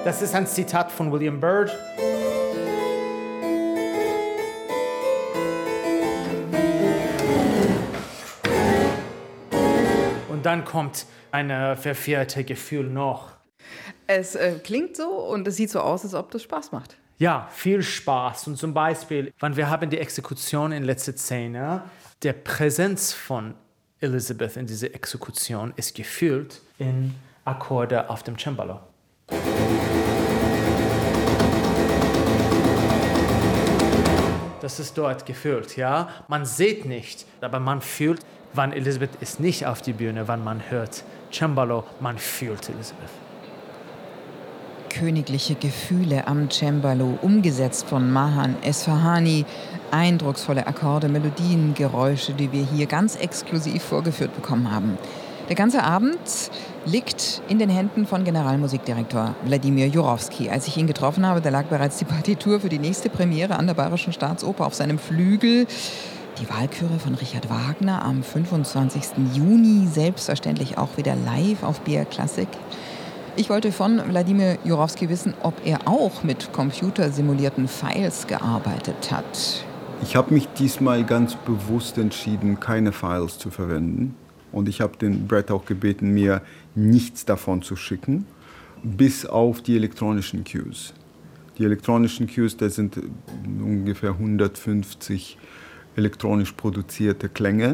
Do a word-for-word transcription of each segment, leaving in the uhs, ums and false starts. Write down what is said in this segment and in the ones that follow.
Das ist ein Zitat von William Byrd. Und dann kommt ein verführtes Gefühl noch. Es äh, klingt so und es sieht so aus, als ob das Spaß macht. Ja, viel Spaß. Und zum Beispiel, wenn wir haben die Exekution in letzter Szene, der Präsenz von Elizabeth in dieser Exekution ist gefühlt in Akkorde auf dem Cembalo. Das ist dort gefühlt, ja. Man sieht nicht, aber man fühlt, wann Elizabeth ist nicht auf die Bühne, wann man hört Cembalo, man fühlt Elizabeth. Königliche Gefühle am Cembalo, umgesetzt von Mahan Esfahani. Eindrucksvolle Akkorde, Melodien, Geräusche, die wir hier ganz exklusiv vorgeführt bekommen haben. Der ganze Abend liegt in den Händen von Generalmusikdirektor Wladimir Jurowski. Als ich ihn getroffen habe, da lag bereits die Partitur für die nächste Premiere an der Bayerischen Staatsoper auf seinem Flügel. Die Walküre von Richard Wagner am fünfundzwanzigsten Juni, selbstverständlich auch wieder live auf B R Classic. Ich wollte von Wladimir Jurowski wissen, ob er auch mit computersimulierten Files gearbeitet hat. Ich habe mich diesmal ganz bewusst entschieden, keine Files zu verwenden. Und ich habe den Brett auch gebeten, mir nichts davon zu schicken, bis auf die elektronischen Cues. Die elektronischen Cues, das sind ungefähr hundertfünfzig elektronisch produzierte Klänge,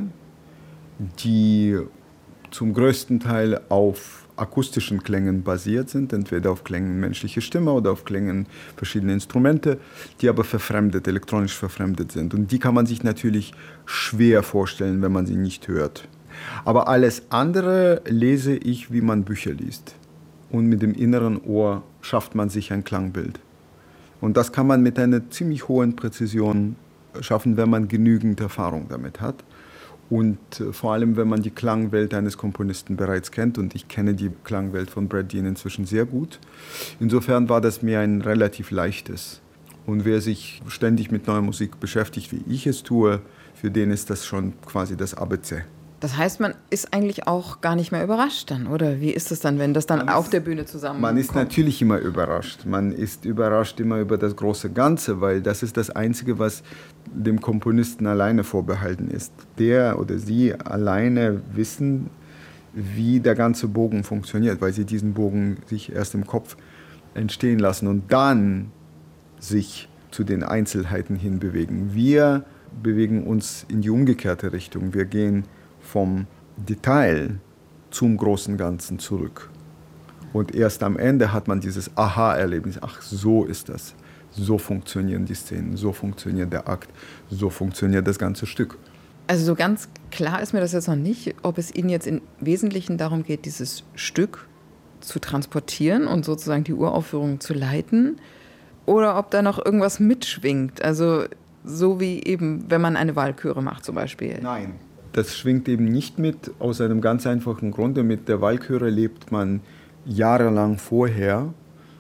die zum größten Teil auf akustischen Klängen basiert sind, entweder auf Klängen menschlicher Stimme oder auf Klängen verschiedener Instrumente, die aber verfremdet, elektronisch verfremdet sind. Und die kann man sich natürlich schwer vorstellen, wenn man sie nicht hört. Aber alles andere lese ich, wie man Bücher liest. Und mit dem inneren Ohr schafft man sich ein Klangbild. Und das kann man mit einer ziemlich hohen Präzision schaffen, wenn man genügend Erfahrung damit hat. Und vor allem, wenn man die Klangwelt eines Komponisten bereits kennt. Und ich kenne die Klangwelt von Brad Dean inzwischen sehr gut. Insofern war das mir ein relativ leichtes. Und wer sich ständig mit neuer Musik beschäftigt, wie ich es tue, für den ist das schon quasi das A B C. Das heißt, man ist eigentlich auch gar nicht mehr überrascht dann, oder? Wie ist es dann, wenn das dann man auf ist, der Bühne zusammenkommt? Man ist natürlich immer überrascht. Man ist überrascht immer über das große Ganze, weil das ist das Einzige, was dem Komponisten alleine vorbehalten ist. Der oder sie alleine wissen, wie der ganze Bogen funktioniert, weil sie diesen Bogen sich erst im Kopf entstehen lassen und dann sich zu den Einzelheiten hin bewegen. Wir bewegen uns in die umgekehrte Richtung. Wir gehen vom Detail zum großen Ganzen zurück. Und erst am Ende hat man dieses Aha-Erlebnis. Ach, so ist das. So funktionieren die Szenen, so funktioniert der Akt, so funktioniert das ganze Stück. Also so ganz klar ist mir das jetzt noch nicht, ob es Ihnen jetzt im Wesentlichen darum geht, dieses Stück zu transportieren und sozusagen die Uraufführung zu leiten, oder ob da noch irgendwas mitschwingt. Also so wie eben, wenn man eine Walküre macht zum Beispiel. Nein. Das schwingt eben nicht mit, aus einem ganz einfachen Grunde. Mit der Walküre lebt man jahrelang vorher.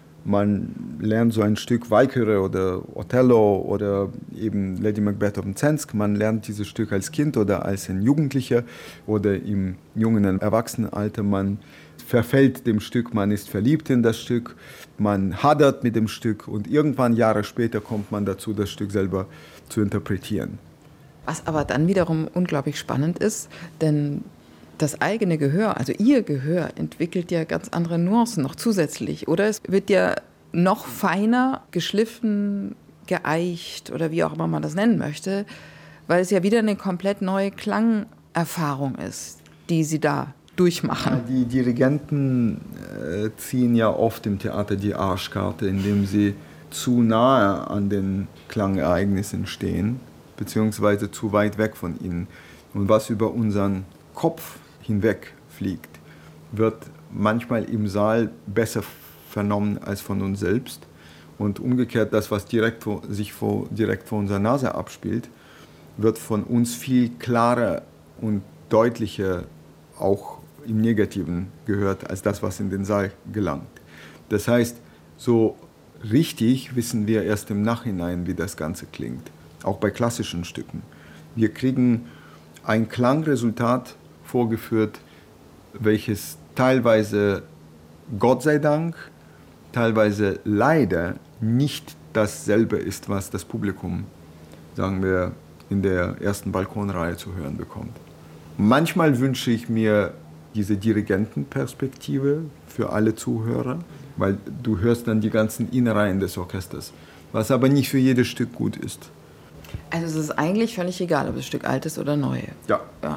Man lernt so ein Stück Walküre oder Othello oder eben Lady Macbeth auf dem Zensk. Man lernt dieses Stück als Kind oder als ein Jugendlicher oder im jungen Erwachsenenalter. Man verfällt dem Stück, man ist verliebt in das Stück, man hadert mit dem Stück und irgendwann Jahre später kommt man dazu, das Stück selber zu interpretieren. Was aber dann wiederum unglaublich spannend ist, denn das eigene Gehör, also Ihr Gehör, entwickelt ja ganz andere Nuancen noch zusätzlich. Oder es wird ja noch feiner geschliffen, geeicht oder wie auch immer man das nennen möchte, weil es ja wieder eine komplett neue Klangerfahrung ist, die Sie da durchmachen. Ja, die Dirigenten äh, ziehen ja oft im Theater die Arschkarte, indem sie zu nahe an den Klangereignissen stehen, beziehungsweise zu weit weg von ihnen. Und was über unseren Kopf hinweg fliegt, wird manchmal im Saal besser vernommen als von uns selbst. Und umgekehrt, das, was direkt vor, sich vor, direkt vor unserer Nase abspielt, wird von uns viel klarer und deutlicher auch im Negativen gehört, als das, was in den Saal gelangt. Das heißt, so richtig wissen wir erst im Nachhinein, wie das Ganze klingt. Auch bei klassischen Stücken. Wir kriegen ein Klangresultat vorgeführt, welches teilweise, Gott sei Dank, teilweise leider nicht dasselbe ist, was das Publikum, sagen wir, in der ersten Balkonreihe zu hören bekommt. Manchmal wünsche ich mir diese Dirigentenperspektive für alle Zuhörer, weil du hörst dann die ganzen Innereien des Orchesters, was aber nicht für jedes Stück gut ist. Also es ist eigentlich völlig egal, ob das Stück alt ist oder neu. Ja. ja.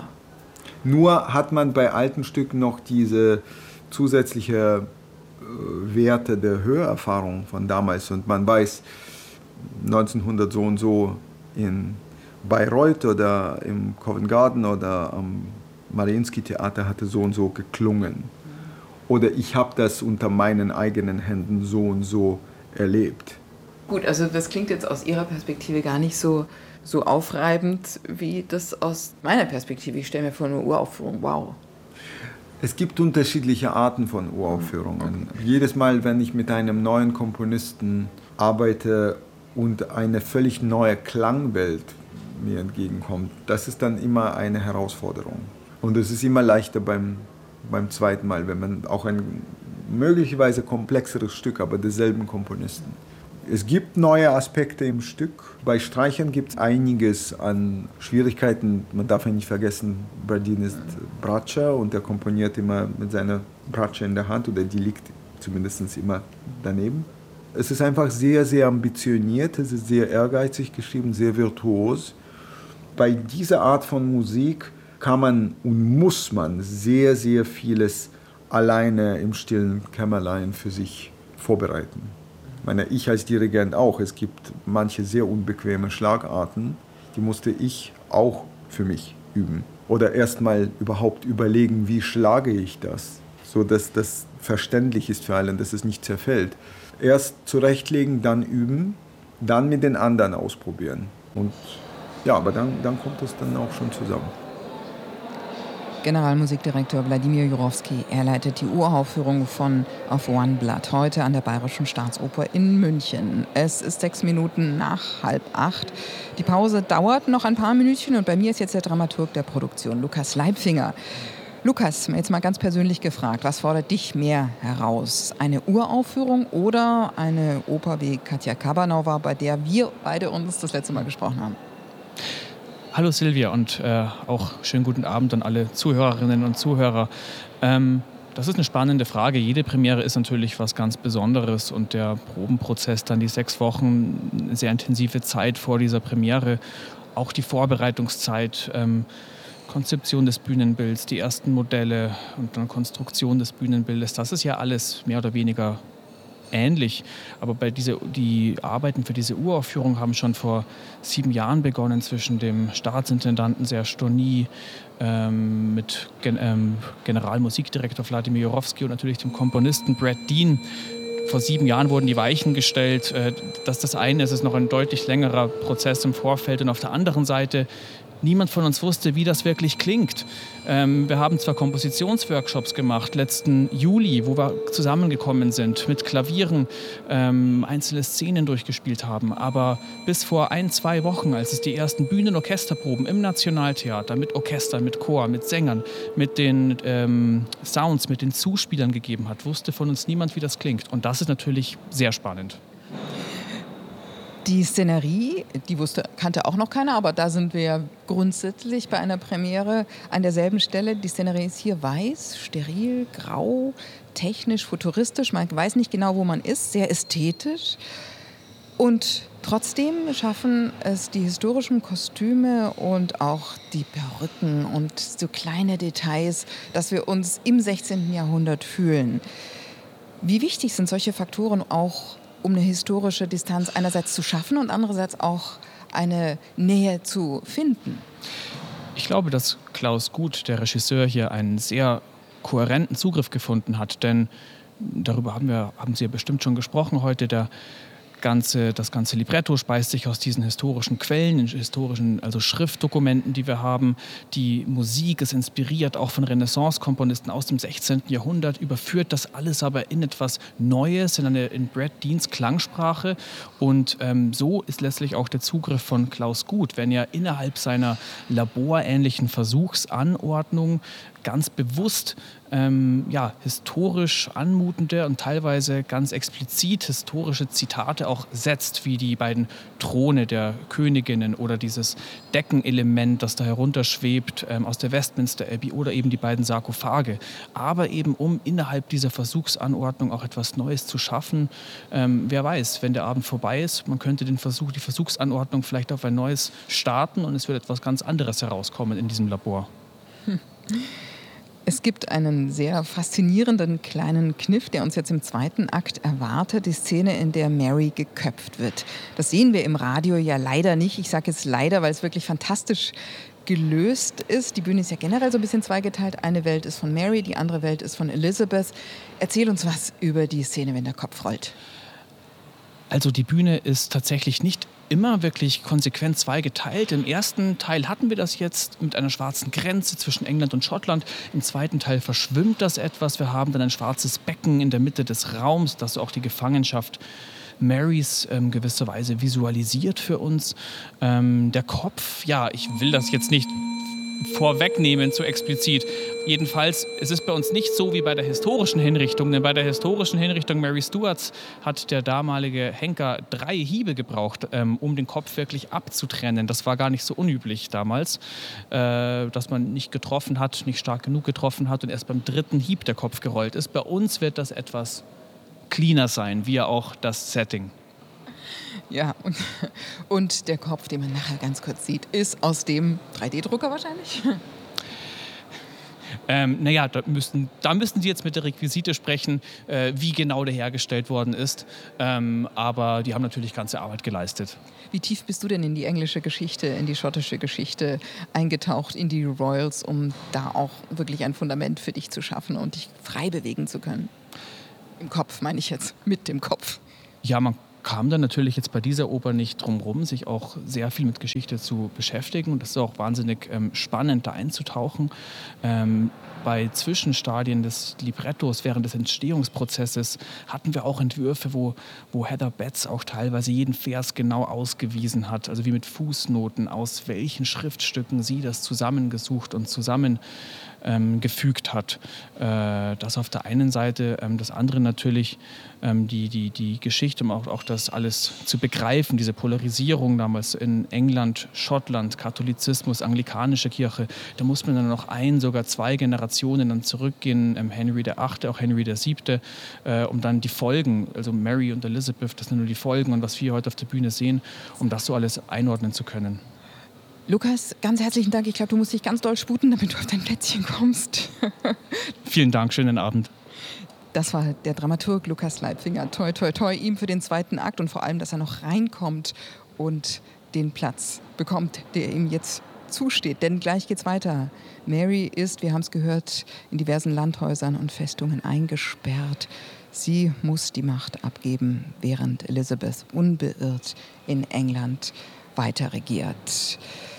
Nur hat man bei alten Stücken noch diese zusätzliche äh, Werte der Hörerfahrung von damals. Und man weiß, neunzehnhundert so und so in Bayreuth oder im Covent Garden oder am Mariinsky-Theater hatte so und so geklungen. Oder ich habe das unter meinen eigenen Händen so und so erlebt. Gut, also das klingt jetzt aus Ihrer Perspektive gar nicht so, so aufreibend wie das aus meiner Perspektive. Ich stelle mir vor, eine Uraufführung, wow. Es gibt unterschiedliche Arten von Uraufführungen. Okay. Jedes Mal, wenn ich mit einem neuen Komponisten arbeite und eine völlig neue Klangwelt mir entgegenkommt, das ist dann immer eine Herausforderung. Und es ist immer leichter beim, beim zweiten Mal, wenn man auch ein möglicherweise komplexeres Stück, aber desselben Komponisten. Es gibt neue Aspekte im Stück. Bei Streichern gibt es einiges an Schwierigkeiten. Man darf ja nicht vergessen, Bradin ist Bratscher und er komponiert immer mit seiner Bratsche in der Hand oder die liegt zumindest immer daneben. Es ist einfach sehr, sehr ambitioniert, es ist sehr ehrgeizig geschrieben, sehr virtuos. Bei dieser Art von Musik kann man und muss man sehr, sehr vieles alleine im stillen Kämmerlein für sich vorbereiten. Ich meine, ich als Dirigent auch. Es gibt manche sehr unbequeme Schlagarten, die musste ich auch für mich üben. Oder erst mal überhaupt überlegen, wie schlage ich das, sodass das verständlich ist für alle, dass es nicht zerfällt. Erst zurechtlegen, dann üben, dann mit den anderen ausprobieren. Und ja, aber dann, dann kommt es dann auch schon zusammen. Generalmusikdirektor Wladimir Jurowski, er leitet die Uraufführung von Of One Blood heute an der Bayerischen Staatsoper in München. Es ist sechs Minuten nach halb acht. Die Pause dauert noch ein paar Minütchen und bei mir ist jetzt der Dramaturg der Produktion, Lukas Leibfinger. Lukas, jetzt mal ganz persönlich gefragt, was fordert dich mehr heraus? Eine Uraufführung oder eine Oper wie Katja Kabanova, bei der wir beide uns das letzte Mal gesprochen haben? Hallo Silvia und äh, auch schönen guten Abend an alle Zuhörerinnen und Zuhörer. Ähm, das ist eine spannende Frage. Jede Premiere ist natürlich was ganz Besonderes und der Probenprozess, dann die sechs Wochen, eine sehr intensive Zeit vor dieser Premiere, auch die Vorbereitungszeit, ähm, Konzeption des Bühnenbilds, die ersten Modelle und dann Konstruktion des Bühnenbildes, das ist ja alles mehr oder weniger ähnlich. Aber bei diese, die Arbeiten für diese Uraufführung haben schon vor sieben Jahren begonnen zwischen dem Staatsintendanten Serge Stony, ähm, mit Gen- ähm, Generalmusikdirektor Wladimir Jurowski und natürlich dem Komponisten Brad Dean. Vor sieben Jahren wurden die Weichen gestellt. Äh, das das eine ist, es ist noch ein deutlich längerer Prozess im Vorfeld und auf der anderen Seite niemand von uns wusste, wie das wirklich klingt. Ähm, wir haben zwar Kompositionsworkshops gemacht, letzten Juli, wo wir zusammengekommen sind, mit Klavieren ähm, einzelne Szenen durchgespielt haben, aber bis vor ein, zwei Wochen, als es die ersten Bühnen-Orchesterproben im Nationaltheater mit Orchester, mit Chor, mit Sängern, mit den ähm, Sounds, mit den Zuspielern gegeben hat, wusste von uns niemand, wie das klingt. Und das ist natürlich sehr spannend. Die Szenerie, die wusste, kannte auch noch keiner, aber da sind wir grundsätzlich bei einer Premiere an derselben Stelle. Die Szenerie ist hier weiß, steril, grau, technisch, futuristisch. Man weiß nicht genau, wo man ist, sehr ästhetisch. Und trotzdem schaffen es die historischen Kostüme und auch die Perücken und so kleine Details, dass wir uns im sechzehnten Jahrhundert fühlen. Wie wichtig sind solche Faktoren auch, um eine historische Distanz einerseits zu schaffen und andererseits auch eine Nähe zu finden? Ich glaube, dass Klaus Guth, der Regisseur, hier einen sehr kohärenten Zugriff gefunden hat, denn darüber haben wir, haben Sie ja bestimmt schon gesprochen heute, der Ganze, das ganze Libretto speist sich aus diesen historischen Quellen, historischen, also Schriftdokumenten, die wir haben. Die Musik ist inspiriert auch von Renaissance-Komponisten aus dem sechzehnten Jahrhundert, überführt das alles aber in etwas Neues, in, eine, in Brad Deans Klangsprache. Und ähm, so ist letztlich auch der Zugriff von Klaus Guth, wenn er innerhalb seiner laborähnlichen Versuchsanordnung ganz bewusst ähm, ja, historisch anmutende und teilweise ganz explizit historische Zitate auch setzt, wie die beiden Throne der Königinnen oder dieses Deckenelement, das da herunterschwebt ähm, aus der Westminster Abbey oder eben die beiden Sarkophage. Aber eben um innerhalb dieser Versuchsanordnung auch etwas Neues zu schaffen. Ähm, wer weiß, wenn der Abend vorbei ist, man könnte den Versuch, die Versuchsanordnung vielleicht auf ein neues starten und es wird etwas ganz anderes herauskommen in diesem Labor. Hm. Es gibt einen sehr faszinierenden kleinen Kniff, der uns jetzt im zweiten Akt erwartet. Die Szene, in der Mary geköpft wird. Das sehen wir im Radio ja leider nicht. Ich sage jetzt leider, weil es wirklich fantastisch gelöst ist. Die Bühne ist ja generell so ein bisschen zweigeteilt. Eine Welt ist von Mary, die andere Welt ist von Elizabeth. Erzähl uns was über die Szene, wenn der Kopf rollt. Also die Bühne ist tatsächlich nicht immer wirklich konsequent zweigeteilt. Im ersten Teil hatten wir das jetzt mit einer schwarzen Grenze zwischen England und Schottland. Im zweiten Teil verschwimmt das etwas. Wir haben dann ein schwarzes Becken in der Mitte des Raums, das auch die Gefangenschaft Marys ähm, gewisserweise visualisiert für uns. Ähm, der Kopf, ja, ich will das jetzt nicht vorwegnehmen, zu explizit. Jedenfalls, es ist bei uns nicht so wie bei der historischen Hinrichtung, denn bei der historischen Hinrichtung Mary Stuarts hat der damalige Henker drei Hiebe gebraucht, ähm, um den Kopf wirklich abzutrennen. Das war gar nicht so unüblich damals, äh, dass man nicht getroffen hat, nicht stark genug getroffen hat und erst beim dritten Hieb der Kopf gerollt ist. Bei uns wird das etwas cleaner sein, wie auch das Setting. Ja, und, und der Kopf, den man nachher ganz kurz sieht, ist aus dem drei D Drucker wahrscheinlich? Ähm, naja, da müssten, da müssten Sie jetzt mit der Requisite sprechen, äh, wie genau der hergestellt worden ist. Ähm, aber die haben natürlich ganze Arbeit geleistet. Wie tief bist du denn in die englische Geschichte, in die schottische Geschichte eingetaucht, in die Royals, um da auch wirklich ein Fundament für dich zu schaffen und dich frei bewegen zu können? Im Kopf meine ich jetzt, mit dem Kopf. Ja, man kam dann natürlich jetzt bei dieser Oper nicht drum rum, sich auch sehr viel mit Geschichte zu beschäftigen. Und das ist auch wahnsinnig ähm, spannend, da einzutauchen. Ähm, bei Zwischenstadien des Librettos während des Entstehungsprozesses hatten wir auch Entwürfe, wo, wo Heather Betts auch teilweise jeden Vers genau ausgewiesen hat. Also wie mit Fußnoten, aus welchen Schriftstücken sie das zusammengesucht und zusammen Ähm, gefügt hat. Äh, das auf der einen Seite, ähm, das andere natürlich ähm, die, die, die Geschichte, um auch, auch das alles zu begreifen, diese Polarisierung damals in England, Schottland, Katholizismus, anglikanische Kirche, da muss man dann noch ein, sogar zwei Generationen dann zurückgehen, ähm, Henry der Achte, auch Henry der Siebte, äh, um dann die Folgen, also Mary und Elizabeth, das sind nur die Folgen und was wir heute auf der Bühne sehen, um das so alles einordnen zu können. Lukas, ganz herzlichen Dank. Ich glaube, du musst dich ganz doll sputen, damit du auf dein Plätzchen kommst. Vielen Dank, schönen Abend. Das war der Dramaturg Lukas Leipfinger. Toi, toi, toi ihm für den zweiten Akt und vor allem, dass er noch reinkommt und den Platz bekommt, der ihm jetzt zusteht. Denn gleich geht's weiter. Mary ist, wir haben es gehört, in diversen Landhäusern und Festungen eingesperrt. Sie muss die Macht abgeben, während Elizabeth unbeirrt in England weiter regiert.